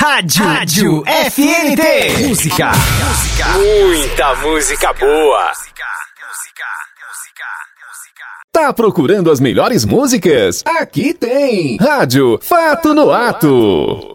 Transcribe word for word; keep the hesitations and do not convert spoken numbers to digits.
Rádio, Rádio F N T. Música. Música. Muita música boa. Tá procurando as melhores músicas? Aqui tem Rádio Fato no Ato.